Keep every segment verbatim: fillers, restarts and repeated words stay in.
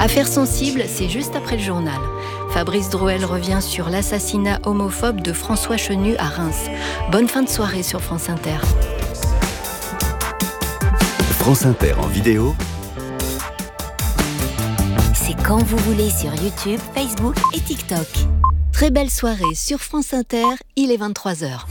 Affaire sensible, c'est juste après le journal. Fabrice Drouel revient sur l'assassinat homophobe de François Chenu à Reims. Bonne fin de soirée sur France Inter. France Inter en vidéo. C'est quand vous voulez sur YouTube, Facebook et TikTok. Très belle soirée sur France Inter, il est vingt-trois heures.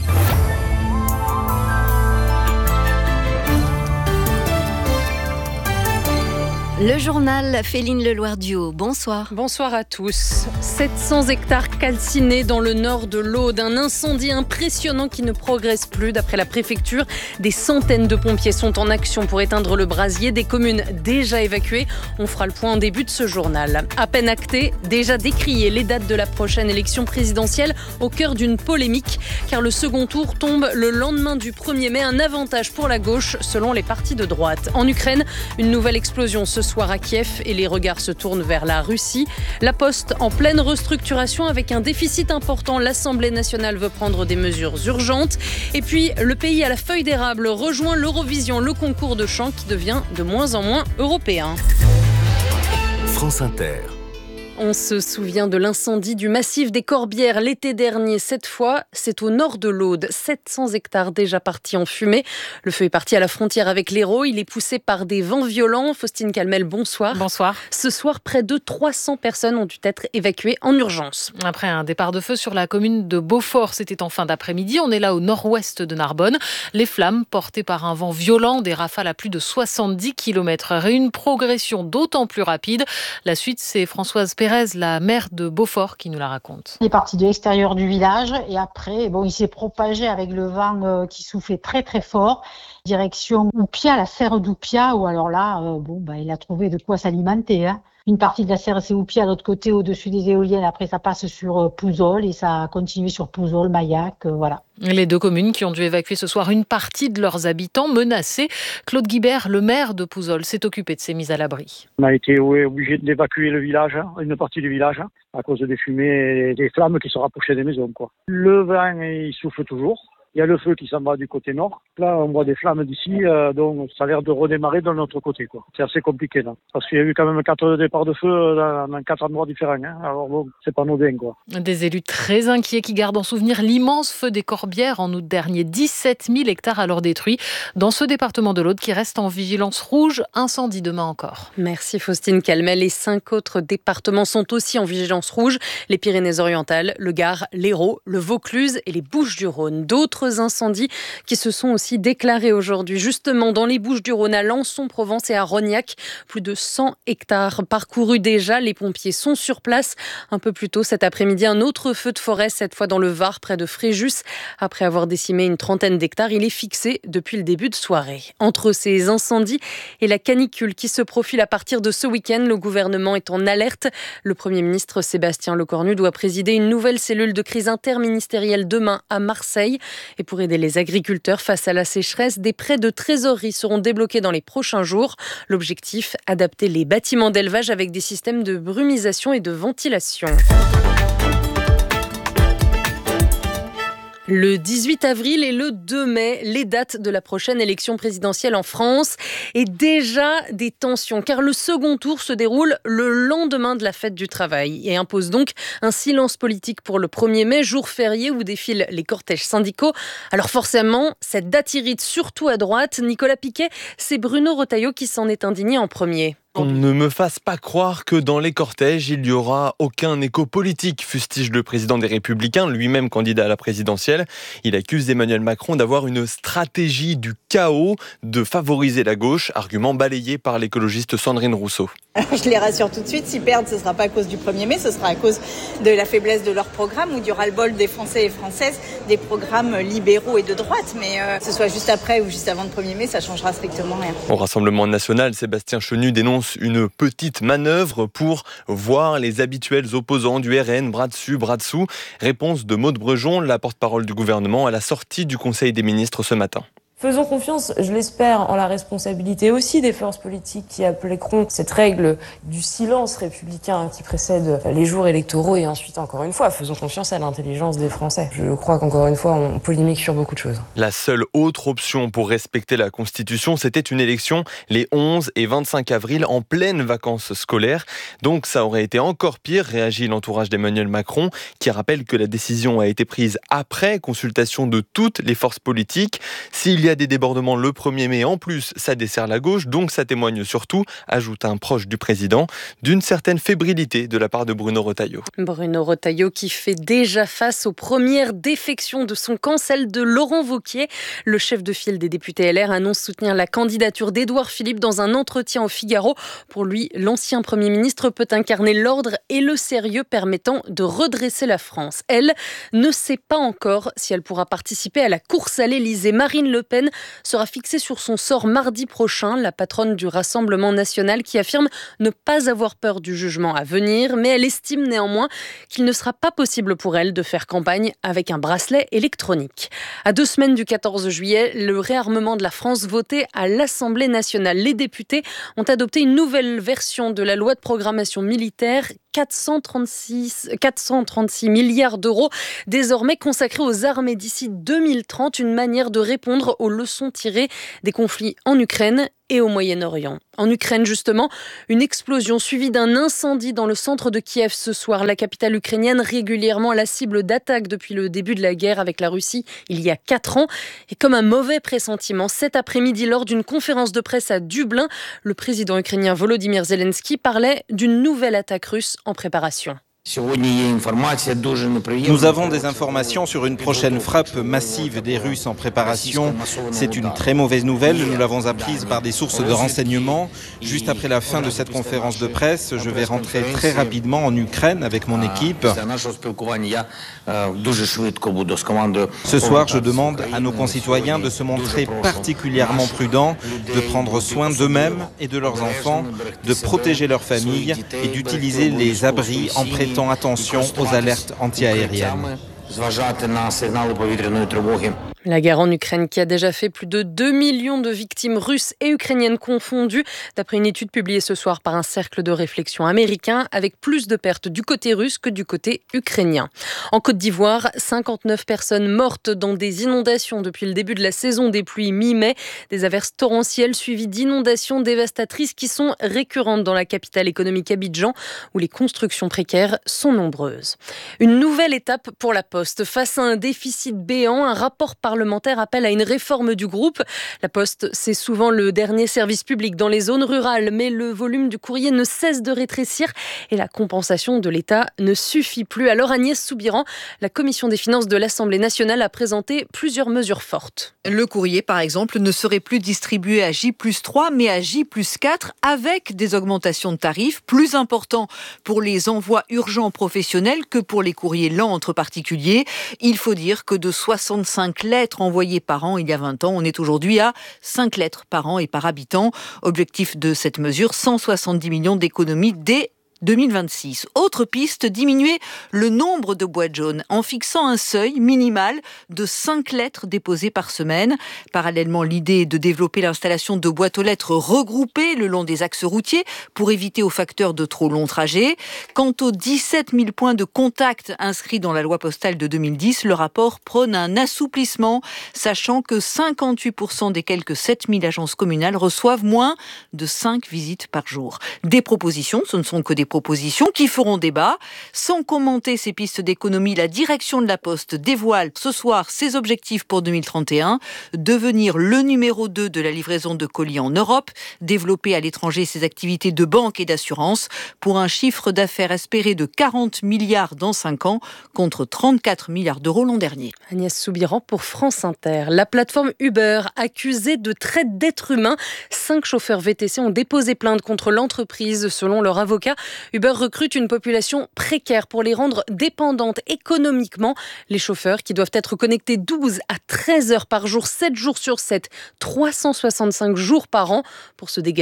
Le journal Féline Leloir-Duhaut, bonsoir. Bonsoir à tous. sept cents hectares calcinés dans le nord de l'Aude. Un incendie impressionnant qui ne progresse plus. D'après la préfecture, des centaines de pompiers sont en action pour éteindre le brasier. Des communes déjà évacuées. On fera le point en début de ce journal. À peine acté, déjà décrié les dates de la prochaine élection présidentielle au cœur d'une polémique. Car le second tour tombe le lendemain du premier mai. Un avantage pour la gauche selon les partis de droite. En Ukraine, une nouvelle explosion ce soir à Kiev et les regards se tournent vers la Russie. La Poste en pleine restructuration avec un déficit important. L'Assemblée nationale veut prendre des mesures urgentes. Et puis, le pays à la feuille d'érable rejoint l'Eurovision, le concours de chant qui devient de moins en moins européen. France Inter. On se souvient de l'incendie du massif des Corbières l'été dernier. Cette fois, c'est au nord de l'Aude. sept cents hectares déjà partis en fumée. Le feu est parti à la frontière avec l'Hérault. Il est poussé par des vents violents. Faustine Calmel, bonsoir. Bonsoir. Ce soir, près de trois cents personnes ont dû être évacuées en urgence. Après un départ de feu sur la commune de Beaufort, c'était en fin d'après-midi. On est là au nord-ouest de Narbonne. Les flammes, portées par un vent violent, des rafales à plus de soixante-dix kilomètres heure et une progression d'autant plus rapide. La suite, c'est Françoise Pérez, la maire de Beaufort, qui nous la raconte. Il est parti de l'extérieur du village et après, bon, il s'est propagé avec le vent euh, qui soufflait très très fort, direction Oupia, la serre d'Oupia, où alors là, euh, bon, bah, il a trouvé de quoi s'alimenter. Hein. Une partie de la serre, c'est Oupia, l'autre côté, au-dessus des éoliennes. Après, ça passe sur euh, Pouzol et ça a continué sur Pouzol, Maillac, euh, voilà. Les deux communes qui ont dû évacuer ce soir une partie de leurs habitants menacés. Claude Guibert, le maire de Pouzol, s'est occupé de ces mises à l'abri. On a été ouais, obligé d'évacuer le village, une partie du village, à cause des fumées et des flammes qui se rapprochaient des maisons, quoi. Le vent, il souffle toujours. Il y a le feu qui s'en va du côté nord. Là, on voit des flammes d'ici, euh, donc ça a l'air de redémarrer de l'autre côté, quoi. C'est assez compliqué, là. Parce qu'il y a eu quand même quatre départs de feu dans, dans quatre endroits différents. Hein. Alors bon, c'est pas anodin, quoi. Des élus très inquiets qui gardent en souvenir l'immense feu des Corbières en août dernier. dix-sept mille hectares alors détruits dans ce département de l'Aude qui reste en vigilance rouge. Incendie demain encore. Merci Faustine Calmel. Les cinq autres départements sont aussi en vigilance rouge. Les Pyrénées-Orientales, le Gard, l'Hérault, le Vaucluse et les Bouches-du-Rhône. D'autres incendies qui se sont aussi déclarés aujourd'hui. Justement, dans les Bouches-du-Rhône, à Lançon, Provence et à Rognac, plus de cent hectares parcourus déjà. Les pompiers sont sur place. Un peu plus tôt cet après-midi, un autre feu de forêt, cette fois dans le Var, près de Fréjus. Après avoir décimé une trentaine d'hectares, il est fixé depuis le début de soirée. Entre ces incendies et la canicule qui se profile à partir de ce week-end, le gouvernement est en alerte. Le Premier ministre Sébastien Lecornu doit présider une nouvelle cellule de crise interministérielle demain à Marseille. Et pour aider les agriculteurs face à la sécheresse, des prêts de trésorerie seront débloqués dans les prochains jours. L'objectif, adapter les bâtiments d'élevage avec des systèmes de brumisation et de ventilation. Le dix-huit avril et le deux mai, les dates de la prochaine élection présidentielle en France. Et déjà des tensions, car le second tour se déroule le lendemain de la fête du travail et impose donc un silence politique pour le premier mai, jour férié où défilent les cortèges syndicaux. Alors forcément, cette date irrite surtout à droite. Nicolas Piquet, c'est Bruno Retailleau qui s'en est indigné en premier. Qu'on ne me fasse pas croire que dans les cortèges, il n'y aura aucun écho politique, fustige le président des Républicains, lui-même candidat à la présidentielle. Il accuse Emmanuel Macron d'avoir une stratégie du chaos, de favoriser la gauche, argument balayé par l'écologiste Sandrine Rousseau. Je les rassure tout de suite, s'ils perdent, ce ne sera pas à cause du premier mai, ce sera à cause de la faiblesse de leur programme ou du ras-le-bol des Français et Françaises, des programmes libéraux et de droite. Mais euh, que ce soit juste après ou juste avant le premier mai, ça changera strictement rien. Au Rassemblement national, Sébastien Chenu dénonce une petite manœuvre pour voir les habituels opposants du R N, bras dessus, bras dessous. Réponse de Maude Brejon, la porte-parole du gouvernement, à la sortie du Conseil des ministres ce matin. Faisons confiance, je l'espère, en la responsabilité aussi des forces politiques qui appliqueront cette règle du silence républicain qui précède les jours électoraux et ensuite, encore une fois, faisons confiance à l'intelligence des Français. Je crois qu'encore une fois, on polémique sur beaucoup de choses. La seule autre option pour respecter la Constitution, c'était une élection les onze et vingt-cinq avril en pleine vacances scolaires. Donc ça aurait été encore pire, réagit l'entourage d'Emmanuel Macron, qui rappelle que la décision a été prise après consultation de toutes les forces politiques. S'il y a des débordements le premier mai, en plus, ça dessert la gauche, donc ça témoigne surtout, ajoute un proche du président, d'une certaine fébrilité de la part de Bruno Retailleau. Bruno Retailleau qui fait déjà face aux premières défections de son camp, celle de Laurent Wauquiez. Le chef de file des députés L R annonce soutenir la candidature d'Édouard Philippe dans un entretien au Figaro. Pour lui, l'ancien Premier ministre peut incarner l'ordre et le sérieux permettant de redresser la France. Elle ne sait pas encore si elle pourra participer à la course à l'Élysée. Marine Le Pen sera fixée sur son sort mardi prochain, la patronne du Rassemblement national qui affirme ne pas avoir peur du jugement à venir, mais elle estime néanmoins qu'il ne sera pas possible pour elle de faire campagne avec un bracelet électronique. À deux semaines du quatorze juillet, le réarmement de la France voté à l'Assemblée nationale. Les députés ont adopté une nouvelle version de la loi de programmation militaire, quatre cent trente-six, quatre cent trente-six milliards d'euros désormais consacrés aux armées d'ici deux mille trente, une manière de répondre aux leçons tirées des conflits en Ukraine et au Moyen-Orient. En Ukraine, justement, une explosion suivie d'un incendie dans le centre de Kiev ce soir. La capitale ukrainienne, régulièrement la cible d'attaques depuis le début de la guerre avec la Russie, il y a quatre ans. Et comme un mauvais pressentiment, cet après-midi, lors d'une conférence de presse à Dublin, le président ukrainien Volodymyr Zelensky parlait d'une nouvelle attaque russe en préparation. Nous avons des informations sur une prochaine frappe massive des Russes en préparation. C'est une très mauvaise nouvelle, nous l'avons apprise par des sources de renseignement. Juste après la fin de cette conférence de presse, je vais rentrer très rapidement en Ukraine avec mon équipe. Ce soir, je demande à nos concitoyens de se montrer particulièrement prudents, de prendre soin d'eux-mêmes et de leurs enfants, de protéger leurs familles et d'utiliser les abris en prêtant attention aux alertes antiaériennes. La guerre en Ukraine qui a déjà fait plus de deux millions de victimes russes et ukrainiennes confondues, d'après une étude publiée ce soir par un cercle de réflexion américain, avec plus de pertes du côté russe que du côté ukrainien. En Côte d'Ivoire, cinquante-neuf personnes mortes dans des inondations depuis le début de la saison des pluies mi-mai. Des averses torrentielles suivies d'inondations dévastatrices qui sont récurrentes dans la capitale économique Abidjan, où les constructions précaires sont nombreuses. Une nouvelle étape pour la Poste. Face à un déficit béant, un rapport par parlementaire appelle à une réforme du groupe. La Poste, c'est souvent le dernier service public dans les zones rurales, mais le volume du courrier ne cesse de rétrécir et la compensation de l'État ne suffit plus. Alors Agnès Soubiran, la Commission des finances de l'Assemblée nationale a présenté plusieurs mesures fortes. Le courrier, par exemple, ne serait plus distribué à J plus trois, mais à J plus quatre, avec des augmentations de tarifs plus importants pour les envois urgents professionnels que pour les courriers lents entre particuliers. Il faut dire que de soixante-cinq lettres envoyées par an il y a vingt ans, on est aujourd'hui à cinq lettres par an et par habitant. Objectif de cette mesure, cent soixante-dix millions d'économies dès deux mille vingt-six. Autre piste, diminuer le nombre de boîtes jaunes en fixant un seuil minimal de cinq lettres déposées par semaine. Parallèlement, l'idée est de développer l'installation de boîtes aux lettres regroupées le long des axes routiers pour éviter aux facteurs de trop longs trajets. Quant aux dix-sept mille points de contact inscrits dans la loi postale de deux mille dix, le rapport prône un assouplissement, sachant que cinquante-huit pour cent des quelques sept mille agences communales reçoivent moins de cinq visites par jour. Des propositions, ce ne sont que des propositions qui feront débat. Sans commenter ces pistes d'économie, la direction de la Poste dévoile ce soir ses objectifs pour deux mille trente et un, devenir le numéro deux de la livraison de colis en Europe, développer à l'étranger ses activités de banque et d'assurance pour un chiffre d'affaires espéré de quarante milliards dans cinq ans contre trente-quatre milliards d'euros l'an dernier. Agnès Soubiran pour France Inter. La plateforme Uber, accusée de traite d'êtres humains. Cinq chauffeurs V T C ont déposé plainte contre l'entreprise. Selon leur avocat, Uber recrute une population précaire pour les rendre dépendantes économiquement. Les chauffeurs qui doivent être connectés douze à treize heures par jour, sept jours sur sept, trois cent soixante-cinq jours par an pour se dégager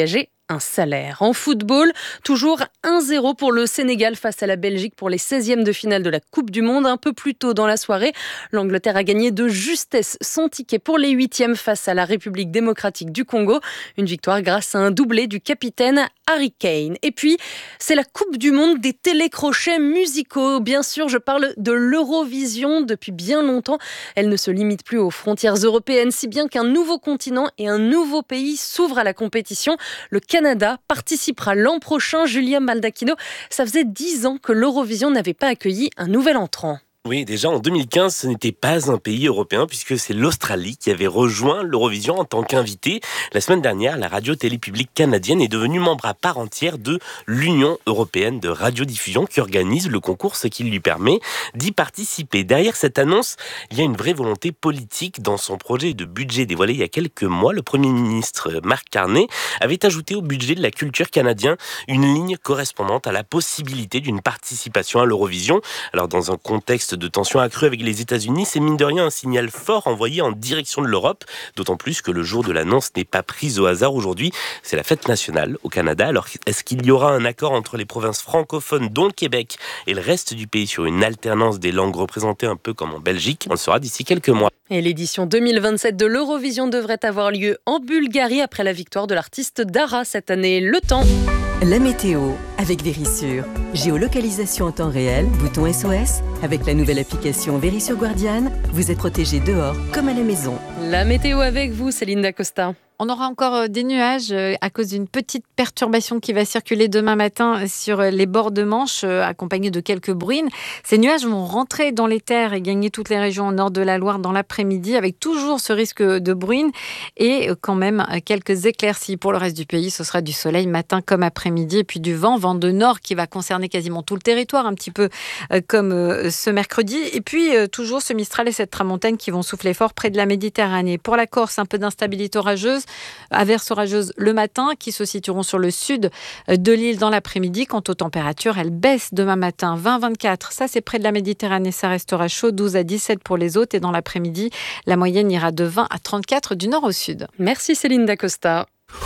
un salaire. En football, toujours un zéro pour le Sénégal face à la Belgique pour les seizièmes de finale de la Coupe du Monde. Un peu plus tôt dans la soirée, l'Angleterre a gagné de justesse son ticket pour les huitièmes face à la République démocratique du Congo. Une victoire grâce à un doublé du capitaine Harry Kane. Et puis, c'est la Coupe du Monde des télécrochets musicaux. Bien sûr, je parle de l'Eurovision. Depuis bien longtemps, elle ne se limite plus aux frontières européennes, si bien qu'un nouveau continent et un nouveau pays s'ouvrent à la compétition. Le Canada participera l'an prochain. Julia Maldacchino, ça faisait dix ans que l'Eurovision n'avait pas accueilli un nouvel entrant. Oui, déjà en deux mille quinze, ce n'était pas un pays européen puisque c'est l'Australie qui avait rejoint l'Eurovision en tant qu'invité. La semaine dernière, la radio-télé publique canadienne est devenue membre à part entière de l'Union européenne de radiodiffusion qui organise le concours, ce qui lui permet d'y participer. Derrière cette annonce, il y a une vraie volonté politique. Dans son projet de budget dévoilé il y a quelques mois, le Premier ministre Mark Carney avait ajouté au budget de la culture canadien une ligne correspondante à la possibilité d'une participation à l'Eurovision. Alors dans un contexte de tensions accrues avec les États-Unis, c'est mine de rien un signal fort envoyé en direction de l'Europe, d'autant plus que le jour de l'annonce n'est pas pris au hasard aujourd'hui. C'est la fête nationale au Canada. Alors, est-ce qu'il y aura un accord entre les provinces francophones, dont le Québec, et le reste du pays sur une alternance des langues représentées un peu comme en Belgique? On le saura d'ici quelques mois. Et l'édition deux mille vingt-sept de l'Eurovision devrait avoir lieu en Bulgarie après la victoire de l'artiste Dara cette année. Le temps. La météo avec Verisure. Géolocalisation en temps réel, bouton S O S. Avec la nouvelle application Verisure Guardian, vous êtes protégé dehors comme à la maison. La météo avec vous, Céline Dacosta. On aura encore des nuages à cause d'une petite perturbation qui va circuler demain matin sur les bords de Manche, accompagnée de quelques bruines. Ces nuages vont rentrer dans les terres et gagner toutes les régions au nord de la Loire dans l'après-midi, avec toujours ce risque de bruine et quand même quelques éclaircies. Pour le reste du pays, ce sera du soleil matin comme après-midi et puis du vent, vent de nord qui va concerner quasiment tout le territoire, un petit peu comme ce mercredi. Et puis toujours ce Mistral et cette tramontane qui vont souffler fort près de la Méditerranée. Pour la Corse, un peu d'instabilité orageuse. Averses orageuses le matin qui se situeront sur le sud de l'île dans l'après-midi. Quant aux températures, elles baissent demain matin. vingt à vingt-quatre, ça c'est près de la Méditerranée, ça restera chaud. douze à dix-sept pour les autres. Et dans l'après-midi, la moyenne ira de vingt à trente-quatre du nord au sud. Merci Céline Dacosta.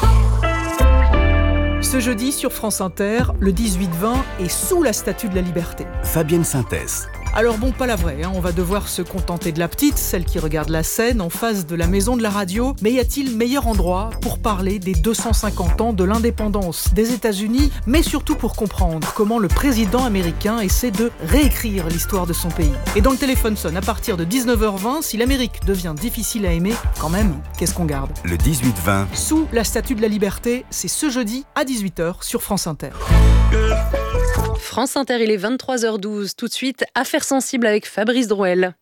Ce jeudi sur France Inter, le dix-huit vingt est sous la Statue de la Liberté. Fabienne Synthèse. Alors bon, pas la vraie, hein. On va devoir se contenter de la petite, celle qui regarde la scène en face de la maison de la radio. Mais y a-t-il meilleur endroit pour parler des deux cent cinquante ans de l'indépendance des États-Unis, mais surtout pour comprendre comment le président américain essaie de réécrire l'histoire de son pays. Et dans le téléphone sonne à partir de dix-neuf heures vingt, si l'Amérique devient difficile à aimer, quand même, qu'est-ce qu'on garde? Le dix-huit vingt. Sous la Statue de la Liberté, c'est ce jeudi à dix-huit heures sur France Inter. France Inter, il est vingt-trois heures douze. Tout de suite, Affaires sensibles avec Fabrice Drouel.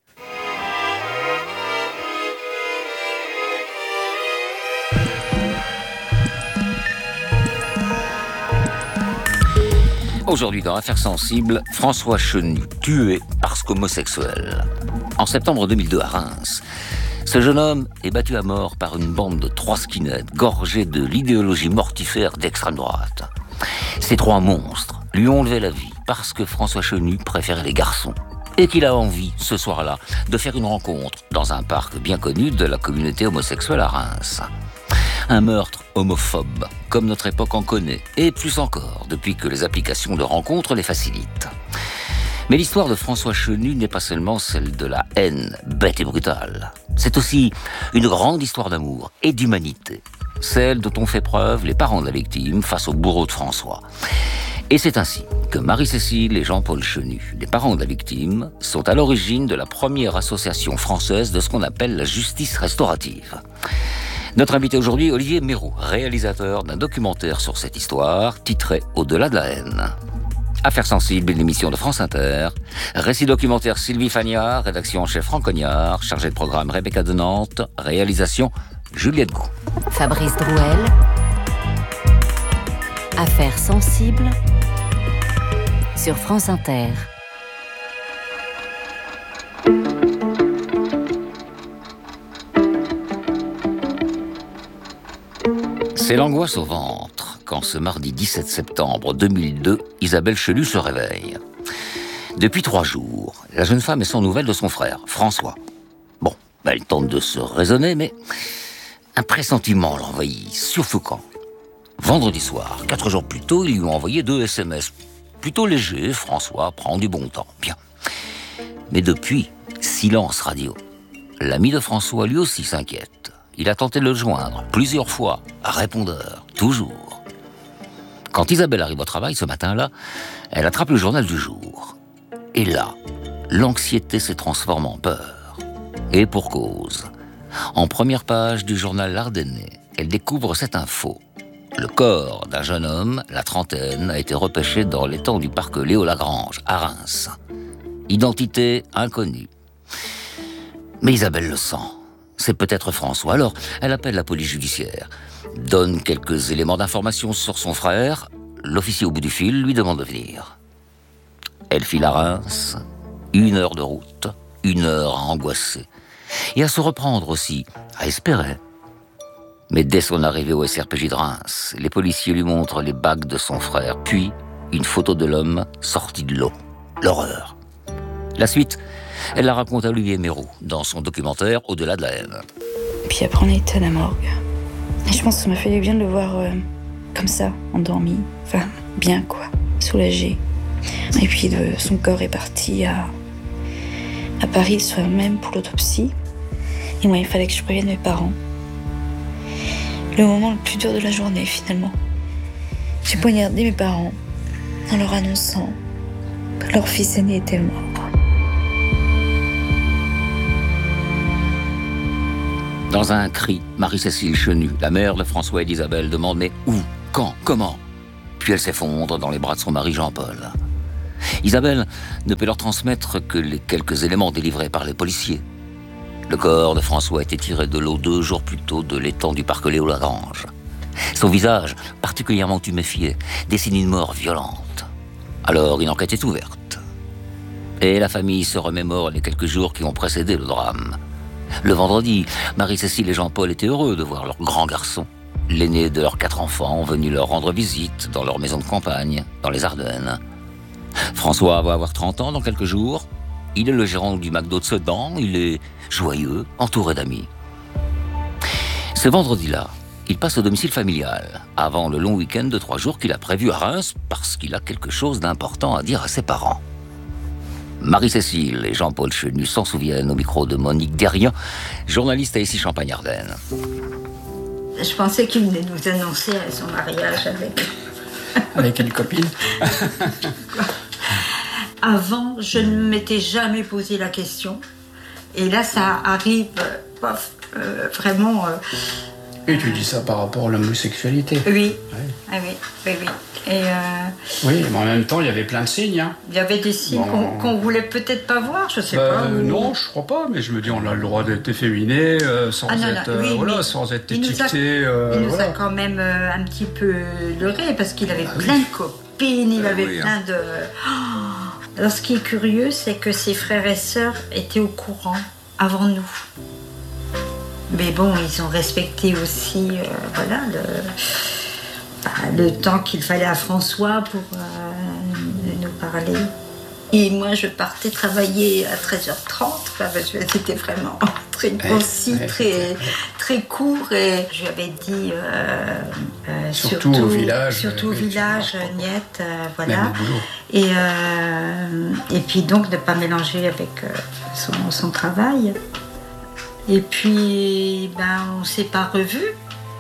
Aujourd'hui dans Affaires sensibles, François Chenu, tué parce qu'homosexuel. En septembre deux mille deux à Reims, ce jeune homme est battu à mort par une bande de trois skinheads gorgés de l'idéologie mortifère d'extrême droite. Ces trois monstres lui ont enlevé la vie parce que François Chenu préférait les garçons et qu'il a envie, ce soir-là, de faire une rencontre dans un parc bien connu de la communauté homosexuelle à Reims. Un meurtre homophobe, comme notre époque en connaît, et plus encore depuis que les applications de rencontres les facilitent. Mais l'histoire de François Chenu n'est pas seulement celle de la haine bête et brutale. C'est aussi une grande histoire d'amour et d'humanité. Celle dont ont fait preuve les parents de la victime face au bourreau de François. Et c'est ainsi que Marie-Cécile et Jean-Paul Chenu, les parents de la victime, sont à l'origine de la première association française de ce qu'on appelle la justice restaurative. Notre invité aujourd'hui, Olivier Méraud, réalisateur d'un documentaire sur cette histoire, titré « Au-delà de la haine ». Affaires sensibles, une émission de France Inter. Récit documentaire Sylvie Fagnard, rédaction en chef Franck Cognard, chargé de programme Rebecca de Nantes, réalisation Juliette Gou. Fabrice Drouel. Affaires sensibles sur France Inter. C'est l'angoisse au ventre quand ce mardi dix-sept septembre deux mille deux, Isabelle Chenu se réveille. Depuis trois jours, la jeune femme est sans nouvelles de son frère, François. Bon, elle tente de se raisonner, mais un pressentiment l'envahit, suffocant. Vendredi soir, quatre jours plus tôt, ils lui ont envoyé deux S M S. Plutôt légers, François prend du bon temps. Bien. Mais depuis, silence radio. L'ami de François, lui aussi, s'inquiète. Il a tenté de le joindre plusieurs fois, à répondeur, toujours. Quand Isabelle arrive au travail ce matin-là, elle attrape le journal du jour. Et là, l'anxiété se transforme en peur. Et pour cause. En première page du journal L'Ardennais, elle découvre cette info. Le corps d'un jeune homme, la trentaine, a été repêché dans l'étang du parc Léo-Lagrange, à Reims. Identité inconnue. Mais Isabelle le sent. C'est peut-être François. Alors, elle appelle la police judiciaire, donne quelques éléments d'information sur son frère. L'officier au bout du fil lui demande de venir. Elle file à Reims, une heure de route, une heure à angoisser. Et à se reprendre aussi, à espérer. Mais dès son arrivée au S R P J de Reims, les policiers lui montrent les bagues de son frère, puis une photo de l'homme sorti de l'eau. L'horreur. La suite, elle la raconte à Olivier Mérou dans son documentaire Au-delà de la haine. Puis après, on était à la morgue. Et je pense que ça m'a fait du bien de le voir euh, comme ça, endormi. Enfin, bien quoi, soulagé. Et puis de, son corps est parti à, à Paris le soir même pour l'autopsie. Et moi, il fallait que je prévienne mes parents. Le moment le plus dur de la journée, finalement. J'ai poignardé mes parents en leur annonçant que leur fils aîné était mort. Dans un cri, Marie-Cécile Chenu, la mère de François et d'Isabelle, demande « Mais où ? Quand ? Comment ?» Puis elle s'effondre dans les bras de son mari Jean-Paul. Isabelle ne peut leur transmettre que les quelques éléments délivrés par les policiers. Le corps de François a été tiré de l'eau deux jours plus tôt de l'étang du parc Léo-Lagrange. Son visage, particulièrement tuméfié, dessine une mort violente. Alors une enquête est ouverte. Et la famille se remémore les quelques jours qui ont précédé le drame. Le vendredi, Marie-Cécile et Jean-Paul étaient heureux de voir leur grand garçon, l'aîné de leurs quatre enfants, venu leur rendre visite dans leur maison de campagne, dans les Ardennes. François va avoir trente ans dans quelques jours. Il est le gérant du McDo de Sedan, il est joyeux, entouré d'amis. Ce vendredi-là, il passe au domicile familial, avant le long week-end de trois jours qu'il a prévu à Reims, parce qu'il a quelque chose d'important à dire à ses parents. Marie-Cécile et Jean-Paul Chenu s'en souviennent au micro de Monique Derrien, journaliste à Ici Champagne-Ardenne. Je pensais qu'il venait nous annoncer son mariage avec... avec une copine. Avant, je ne m'étais jamais posé la question. Et là, ça arrive, euh, pof, euh, vraiment... Euh... Et tu dis ça par rapport à l'homosexualité. Oui, ouais. ah, oui, oui, oui. Et euh... oui, mais en même temps, il y avait plein de signes. Hein. Il y avait des signes bon... qu'on, qu'on voulait peut-être pas voir, je sais bah, pas. Ou... Non, je crois pas, mais je me dis, on a le droit d'être efféminé, euh, sans, ah, non, être, non, oui, euh, voilà, sans être il étiqueté. Nous a, euh, il nous voilà. a quand même euh, un petit peu leurré, parce qu'il avait ah, plein oui. de copines, il ah, avait oui, plein hein. de... Oh. Alors, ce qui est curieux, c'est que ses frères et sœurs étaient au courant avant nous. Mais bon, ils ont respecté aussi euh, voilà, le, bah, le temps qu'il fallait à François pour euh, nous parler. Et moi, je partais travailler à treize heures trente, parce que c'était vraiment très concis, ouais, très, très court. Et je lui avais dit, euh, euh, surtout, surtout au village, surtout au village, Niette, euh, voilà. Et, euh, et puis donc, ne pas mélanger avec euh, son, son travail. Et puis, ben, on ne s'est pas revus.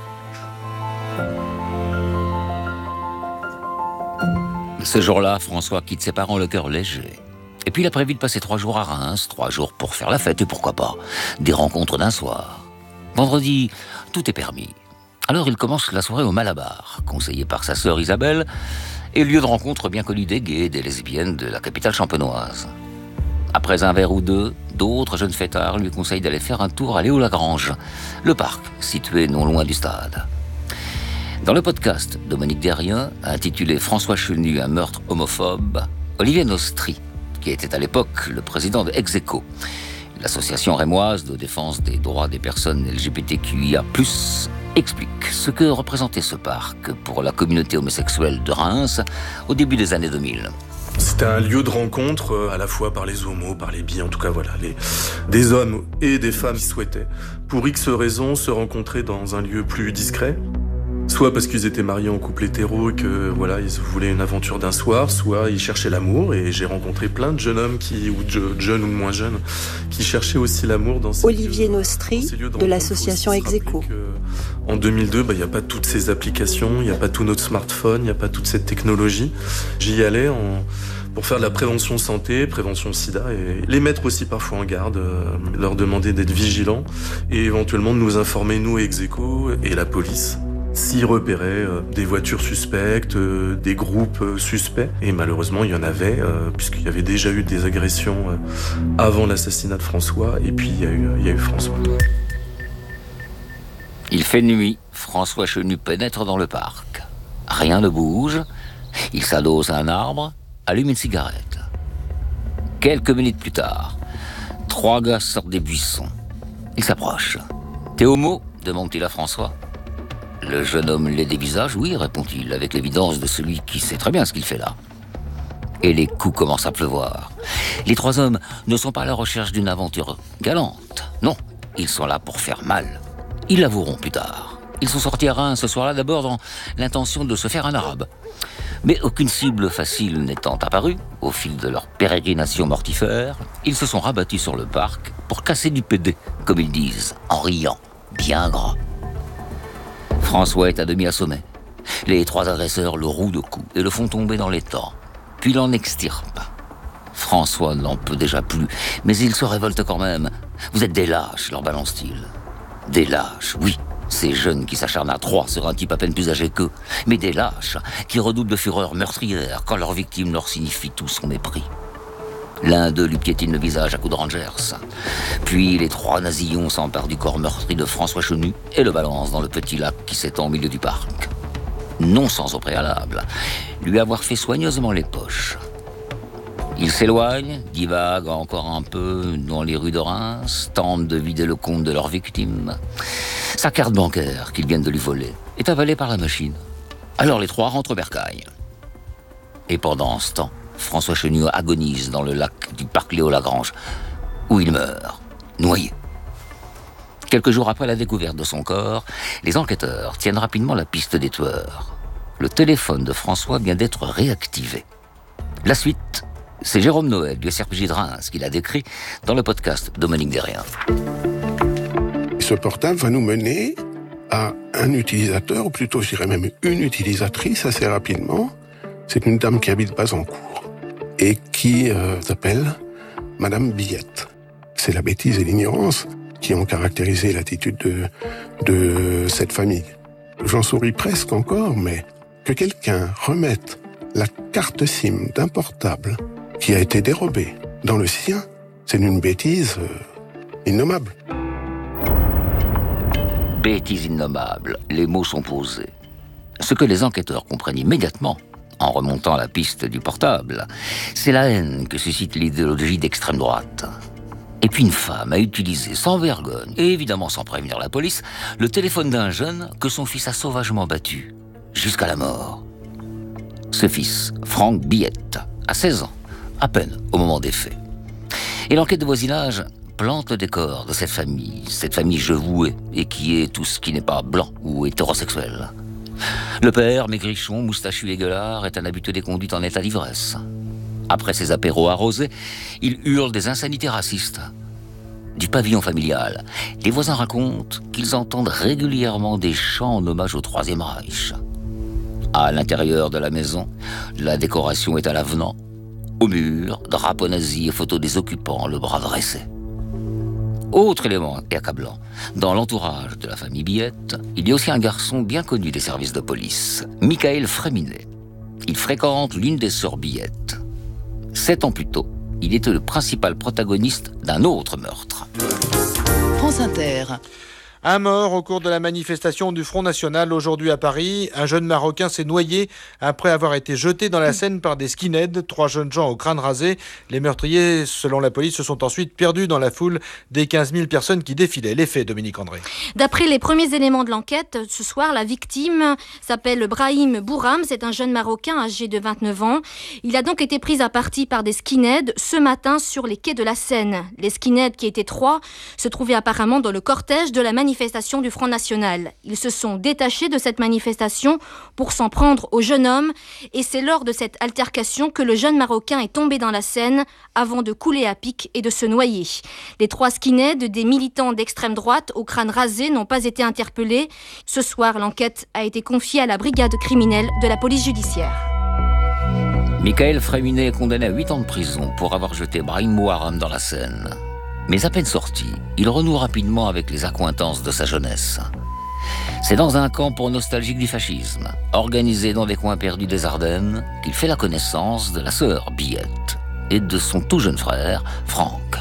Ce jour-là, François quitte ses parents le cœur léger. Et puis il a prévu de passer trois jours à Reims, trois jours pour faire la fête et pourquoi pas, des rencontres d'un soir. Vendredi, tout est permis. Alors il commence la soirée au Malabar, conseillé par sa sœur Isabelle, et lieu de rencontre bien connu des gays et des lesbiennes de la capitale champenoise. Après un verre ou deux, d'autres jeunes fêtards lui conseillent d'aller faire un tour à Léo-Lagrange, le parc situé non loin du stade. Dans le podcast de Monique Derrien, intitulé « François Chenu, un meurtre homophobe », Olivier Nostri, qui était à l'époque le président de Execo, l'association rémoise de défense des droits des personnes L G B T Q I A plus, explique ce que représentait ce parc pour la communauté homosexuelle de Reims au début des années deux mille. C'était un lieu de rencontre à la fois par les homos, par les bi, en tout cas voilà, les, des hommes et des femmes qui souhaitaient, pour X raisons, se rencontrer dans un lieu plus discret, Soit parce qu'ils étaient mariés en couple hétéro et que voilà, ils voulaient une aventure d'un soir, soit ils cherchaient l'amour. Et j'ai rencontré plein de jeunes hommes qui, ou de jeunes ou moins jeunes, qui cherchaient aussi l'amour dans ces Olivier lieux, Nostri, ces lieux de, de l'association Execo. En deux mille deux, bah, il n'y a pas toutes ces applications, il n'y a pas tout notre smartphone, il n'y a pas toute cette technologie. J'y allais en... pour faire de la prévention santé, prévention sida, et les mettre aussi parfois en garde, euh, leur demander d'être vigilants et éventuellement de nous informer, nous, Execo et la police, s'ils repéraient euh, des voitures suspectes, euh, des groupes euh, suspects. Et malheureusement, il y en avait, euh, puisqu'il y avait déjà eu des agressions euh, avant l'assassinat de François, et puis il y a eu, il y a eu François. Il fait nuit, François Chenu pénètre dans le parc. Rien ne bouge, il s'adosse à un arbre, allume une cigarette. Quelques minutes plus tard, trois gars sortent des buissons. Ils s'approchent. « T'es homo ?» demande-t-il à François. Le jeune homme les dévisage. « Oui » répond-il, avec l'évidence de celui qui sait très bien ce qu'il fait là. Et les coups commencent à pleuvoir. Les trois hommes ne sont pas à la recherche d'une aventure galante. Non, ils sont là pour faire mal. Ils l'avoueront plus tard. Ils sont sortis à Reims ce soir-là d'abord dans l'intention de se faire un arabe. Mais aucune cible facile n'étant apparue, au fil de leur pérégrination mortifère, ils se sont rabattus sur le parc pour casser du pédé, comme ils disent, en riant, bien gras. François est à demi assommé. Les trois agresseurs le rouent de coups et le font tomber dans l'étang, puis l'en extirpent. François n'en peut déjà plus, mais il se révolte quand même. « Vous êtes des lâches », leur balance-t-il. Des lâches, oui. Ces jeunes qui s'acharnent à trois sur un type à peine plus âgé qu'eux, mais des lâches qui redoublent de fureur meurtrière quand leur victime leur signifie tout son mépris. L'un d'eux lui piétine le visage à coups de rangers. Puis les trois nasillons s'emparent du corps meurtri de François Chenu et le balancent dans le petit lac qui s'étend au milieu du parc. Non sans au préalable, lui avoir fait soigneusement les poches. Ils s'éloignent, divaguent encore un peu dans les rues de Reims, tentent de vider le compte de leur victime. Sa carte bancaire, qu'ils viennent de lui voler, est avalée par la machine. Alors les trois rentrent au bercail. Et pendant ce temps, François Chenu agonise dans le lac du parc Léo-Lagrange, où il meurt, noyé. Quelques jours après la découverte de son corps, les enquêteurs tiennent rapidement la piste des tueurs. Le téléphone de François vient d'être réactivé. La suite, c'est Jérôme Noël du S R P J de Reims qui l'a décrit dans le podcast Dominique Derrien. Ce portable va nous mener à un utilisateur, ou plutôt je dirais même une utilisatrice assez rapidement. C'est une dame qui habite Bazancourt et qui euh, s'appelle Madame Billette. C'est la bêtise et l'ignorance qui ont caractérisé l'attitude de, de cette famille. J'en souris presque encore, mais que quelqu'un remette la carte SIM d'un portable qui a été dérobé dans le sien, c'est une bêtise euh, innommable. Bêtise innommable, les mots sont posés. Ce que les enquêteurs comprennent immédiatement, en remontant la piste du portable, c'est la haine que suscite l'idéologie d'extrême droite. Et puis une femme a utilisé sans vergogne, et évidemment sans prévenir la police, le téléphone d'un jeune que son fils a sauvagement battu, jusqu'à la mort. Ce fils, Franck Billette, a seize ans, à peine au moment des faits. Et l'enquête de voisinage plante le décor de cette famille, cette famille jevouée, et qui est tout ce qui n'est pas blanc ou hétérosexuel. Le père, maigrichon, moustachu et gueulard, est un habitué des conduites en état d'ivresse. Après ses apéros arrosés, il hurle des insanités racistes. Du pavillon familial, les voisins racontent qu'ils entendent régulièrement des chants en hommage au Troisième Reich. À l'intérieur de la maison, la décoration est à l'avenant. Au mur, drapeau nazi et photos des occupants, le bras dressé. Autre élément accablant, dans l'entourage de la famille Billette, il y a aussi un garçon bien connu des services de police, Michael Fréminet. Il fréquente l'une des sœurs Billette. Sept ans plus tôt, il était le principal protagoniste d'un autre meurtre. France Inter. Un mort au cours de la manifestation du Front National aujourd'hui à Paris. Un jeune Marocain s'est noyé après avoir été jeté dans la Seine par des skinheads. Trois jeunes gens au crâne rasé. Les meurtriers, selon la police, se sont ensuite perdus dans la foule des quinze mille personnes qui défilaient. Les faits, Dominique André. D'après les premiers éléments de l'enquête, ce soir, la victime s'appelle Brahim Bouram. C'est un jeune Marocain âgé de vingt-neuf ans. Il a donc été pris à partie par des skinheads ce matin sur les quais de la Seine. Les skinheads, qui étaient trois, se trouvaient apparemment dans le cortège de la manifestation. manifestation du Front National. Ils se sont détachés de cette manifestation pour s'en prendre au jeune homme et c'est lors de cette altercation que le jeune Marocain est tombé dans la Seine avant de couler à pic et de se noyer. Les trois skinheads, des militants d'extrême droite au crâne rasé, n'ont pas été interpellés. Ce soir, l'enquête a été confiée à la brigade criminelle de la police judiciaire. Michael Fréminet est condamné à huit ans de prison pour avoir jeté Brahim Mouharam dans la Seine. Mais à peine sorti, il renoue rapidement avec les accointances de sa jeunesse. C'est dans un camp pour nostalgiques du fascisme, organisé dans des coins perdus des Ardennes, qu'il fait la connaissance de la sœur Billette et de son tout jeune frère, Franck.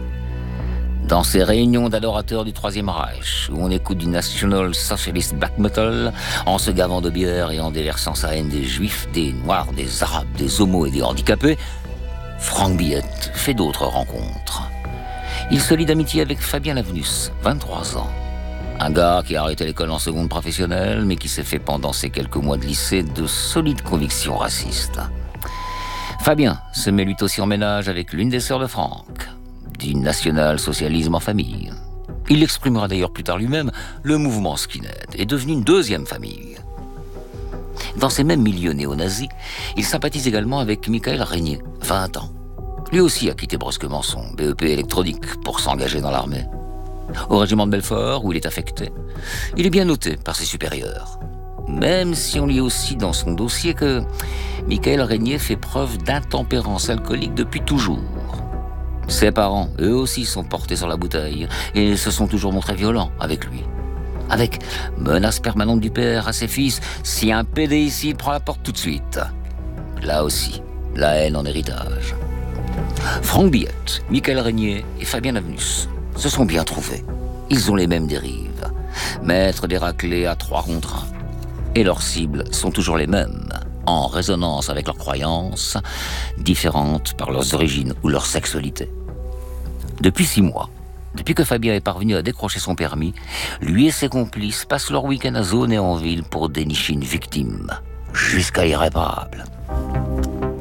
Dans ces réunions d'adorateurs du Troisième Reich, où on écoute du National Socialist Black Metal, en se gavant de bière et en déversant sa haine des Juifs, des Noirs, des Arabes, des Homos et des handicapés, Franck Billette fait d'autres rencontres. Il se lie d'amitié avec Fabien Lavenus, vingt-trois ans. Un gars qui a arrêté l'école en seconde professionnelle, mais qui s'est fait pendant ces quelques mois de lycée de solides convictions racistes. Fabien se met lui aussi en ménage avec l'une des sœurs de Franck, du national-socialisme en famille. Il exprimera d'ailleurs plus tard lui-même, le mouvement skinhead est devenu une deuxième famille. Dans ces mêmes milieux néo-nazis, il sympathise également avec Michael Régnier, vingt ans. Lui aussi a quitté brusquement son B E P électronique pour s'engager dans l'armée. Au régiment de Belfort, où il est affecté, il est bien noté par ses supérieurs. Même si on lit aussi dans son dossier que Michael Régnier fait preuve d'intempérance alcoolique depuis toujours. Ses parents, eux aussi, sont portés sur la bouteille et se sont toujours montrés violents avec lui. Avec menace permanente du père à ses fils, si un P D ici prend la porte tout de suite. Là aussi, la haine en héritage. Franck Billette, Michael Régnier et Fabien Lavenus se sont bien trouvés. Ils ont les mêmes dérives. Maîtres des raclés à trois contre un. Et leurs cibles sont toujours les mêmes, en résonance avec leurs croyances, différentes par leurs origines ou leur sexualité. Depuis six mois, depuis que Fabien est parvenu à décrocher son permis, lui et ses complices passent leur week-end à zone et en ville pour dénicher une victime, jusqu'à irréparable.